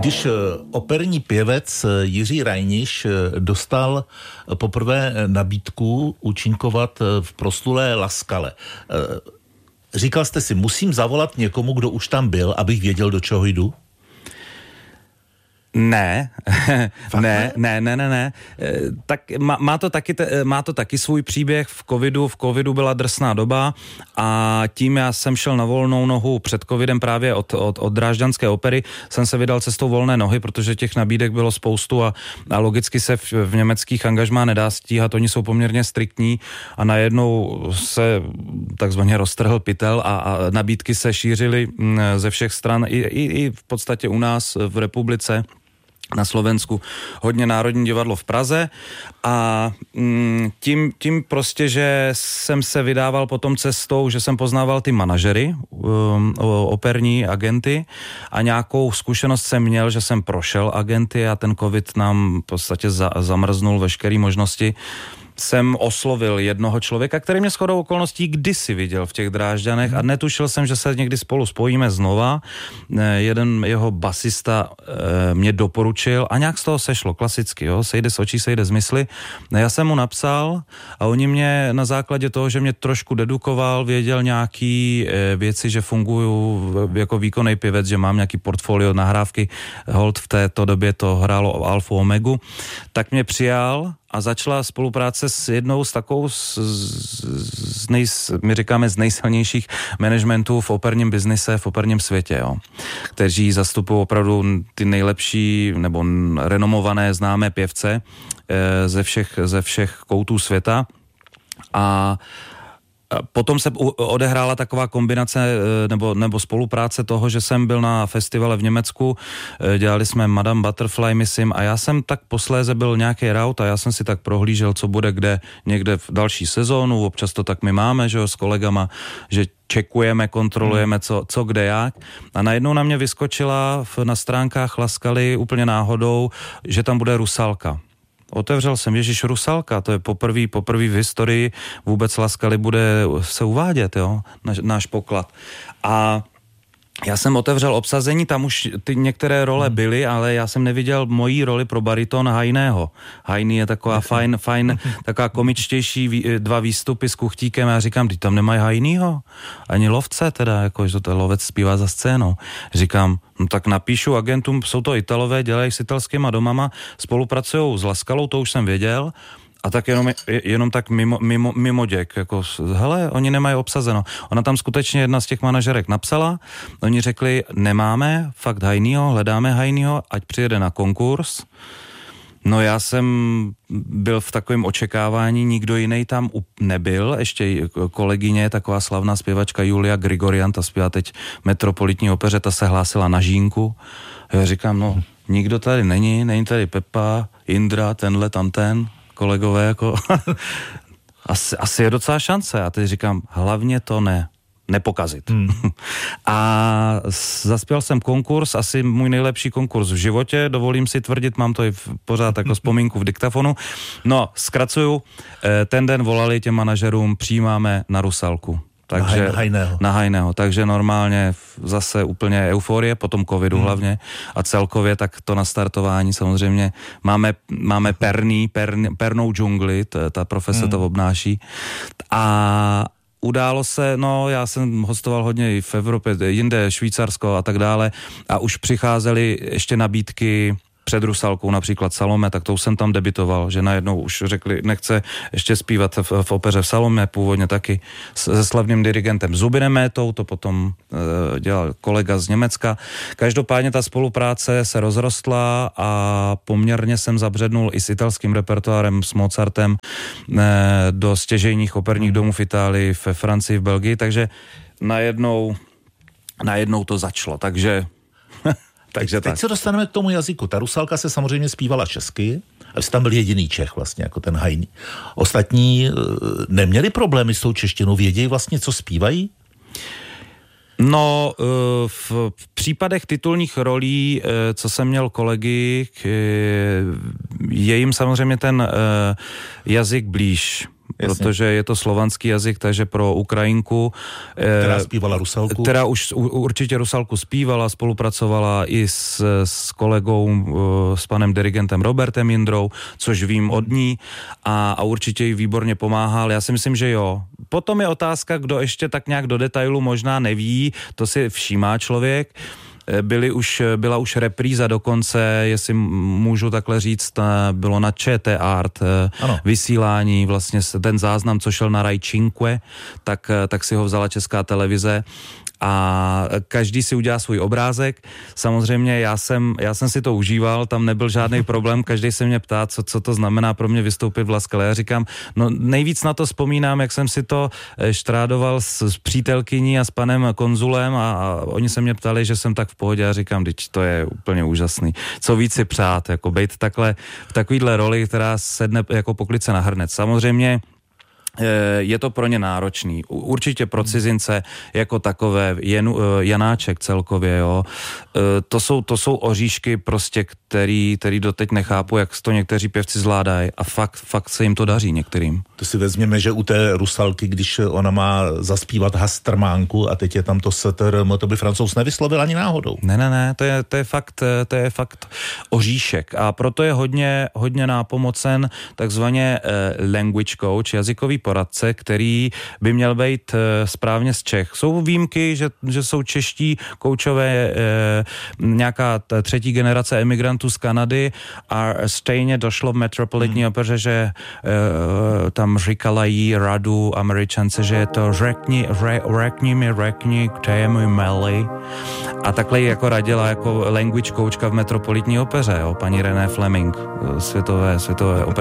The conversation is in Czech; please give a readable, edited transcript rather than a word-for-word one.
Když operní pěvec Jiří Reiniš dostal poprvé nabídku účinkovat v proslulé Laskale, říkal jste si, musím zavolat někomu, kdo už tam byl, abych věděl, do čeho jdu? Ne. Tak má to taky svůj příběh v covidu byla drsná doba a tím já jsem šel na volnou nohu před covidem právě od Drážďanské opery, jsem se vydal cestou volné nohy, protože těch nabídek bylo spoustu a logicky se v německých angažmá nedá stíhat, oni jsou poměrně striktní a najednou se takzvaně roztrhl pytel a nabídky se šířily ze všech stran i v podstatě u nás v republice. Na Slovensku hodně Národní divadlo v Praze a tím prostě, že jsem se vydával potom cestou, že jsem poznával ty manažery, operní agenty a nějakou zkušenost jsem měl, že jsem prošel agenty a ten covid nám v podstatě zamrznul veškeré možnosti. Jsem oslovil jednoho člověka, který mě shodou okolností kdysi viděl v těch Drážďanech a netušil jsem, že se někdy spolu spojíme znova. Jeden jeho basista mě doporučil a nějak z toho sešlo klasicky, jo? Sejde z očí, sejde z mysli. Já jsem mu napsal a oni mě na základě toho, že mě trošku dedukoval, věděl nějaký věci, že funguju jako výkonný pěvec, že mám nějaký portfolio nahrávky, hold v této době to hrálo Alfu Omegu, tak mě přijal a začala spolupráce s jednou z takovou, my říkáme z nejsilnějších managementů v operním biznise, v operním světě, jo, kteří zastupují opravdu ty nejlepší nebo renomované známé pěvce ze všech koutů světa a potom se odehrála taková kombinace nebo spolupráce toho, že jsem byl na festivale v Německu, dělali jsme Madame Butterfly, myslím, a já jsem tak posléze byl nějaký rout a já jsem si tak prohlížel, co bude kde někde v další sezónu, občas to tak my máme, že jo, s kolegama, že čekujeme, kontrolujeme, co kde jak. A najednou na mě vyskočila na stránkách Laskaly úplně náhodou, že tam bude Rusalka. Otevřel jsem, Ježíš, Rusalka, to je poprvý v historii vůbec Laskaly bude se uvádět, jo, náš poklad. A já jsem otevřel obsazení, tam už ty některé role byly, ale já jsem neviděl mojí roli pro bariton Hajného. Hajný je taková fajn, taková komičtější dva výstupy s Kuchtíkem a já říkám, ty tam nemají Hajnýho, ani lovce teda, jako že to lovec zpívá za scénou. Říkám, no tak napíšu agentům, jsou to Italové, dělají s italskýma domama, spolupracujou s Laskalou, to už jsem věděl, a tak jenom tak mimo děk, jako hele, oni nemají obsazeno. Ona tam skutečně jedna z těch manažerek napsala, oni řekli, nemáme fakt Hajnýho, hledáme Hajnýho, ať přijede na konkurs. No já jsem byl v takovém očekávání, nikdo jiný tam nebyl, ještě kolegyně, taková slavná zpěvačka Julia Grigorian, ta zpívá teď Metropolitní opeře, ta se hlásila na Žínku. A já říkám, no nikdo tady není tady Pepa, Indra, tenhle, tamten, kolegové, jako asi je docela šance. A teď říkám, hlavně to nepokazit. A zaspěl jsem konkurs, asi můj nejlepší konkurs v životě, dovolím si tvrdit, mám to i pořád jako vzpomínku v diktafonu. No, zkracuju, ten den volali těm manažerům, přijímáme na Rusalku. Takže, na Hajného. Takže normálně zase úplně euforie, potom covidu hlavně a celkově tak to nastartování samozřejmě. Máme pernou džungli, ta profese to obnáší. A událo se, no já jsem hostoval hodně i v Evropě, jinde Švýcarsko a tak dále a už přicházely ještě nabídky před Rusalkou, například Salome, tak to už jsem tam debitoval, že najednou už řekli, nechce ještě zpívat v opeře v Salome, původně taky se slavným dirigentem Zubinem Métou, to potom dělal kolega z Německa. Každopádně ta spolupráce se rozrostla a poměrně jsem zabřednul i s italským repertoárem, s Mozartem do stěžejních operních domů v Itálii, ve Francii, v Belgii, takže najednou to začalo, takže teď se dostaneme k tomu jazyku. Ta Rusalka se samozřejmě zpívala česky, a jsi tam byl jediný Čech vlastně, jako ten Hajný. Ostatní neměli problémy s tou češtinou, vědějí vlastně, co zpívají? No, v případech titulních rolí, co jsem měl kolegy, je jim samozřejmě ten jazyk blíž. protože je to slovanský jazyk, takže pro Ukrajinku, která zpívala Rusalku. Která už určitě Rusalku zpívala, spolupracovala i s kolegou, s panem dirigentem Robertem Jindrou, což vím od ní a určitě jí výborně pomáhal. Já si myslím, že jo. Potom je otázka, kdo ještě tak nějak do detailu možná neví, to si všímá člověk. Byla už repríza dokonce, jestli můžu takhle říct, bylo na ČT Art vysílání, vlastně ten záznam, co šel na Rai 5, tak si ho vzala Česká televize a každý si udělá svůj obrázek. Samozřejmě já jsem si to užíval, tam nebyl žádný problém, každý se mě ptá, co to znamená pro mě vystoupit v Laskale. Já říkám, no nejvíc na to vzpomínám, jak jsem si to štrádoval s přítelkyní a s panem konzulem a oni se mě ptali, že jsem tak v pohodě a říkám, teď to je úplně úžasný. Co víc si přát, jako bejt takhle v takovýhle roli, která sedne jako poklice na hrnec. Samozřejmě je to pro ně náročný. Určitě pro cizince jako takové, Janáček celkově, jo. To jsou oříšky prostě, který doteď nechápu, jak to někteří pěvci zvládají a fakt se jim to daří některým. To si vezměme, že u té Rusalky, když ona má zaspívat Hastrmánku a teď je tam to STRM, to by Francouz nevyslovil ani náhodou. Ne, to je fakt oříšek a proto je hodně nápomocen takzvaně language coach, jazykový poradce, který by měl být správně z Čech. Jsou výjimky, že jsou čeští koučové, nějaká třetí generace emigrantů z Kanady a stejně došlo v Metropolitní opeře, že tam říkalají radu Američance, že je to řekni, kde je můj Melly. A takhle jako radila jako language coachka v Metropolitní opeře, jo, paní René Fleming, světové